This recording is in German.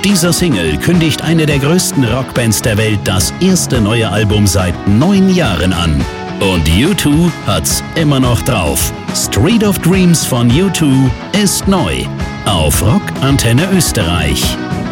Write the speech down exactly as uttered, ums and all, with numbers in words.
Mit dieser Single kündigt eine der größten Rockbands der Welt das erste neue Album seit neun Jahren an. Und U zwei hat's immer noch drauf. Street of Dreams von U zwei ist neu. Auf Rock Antenne Österreich.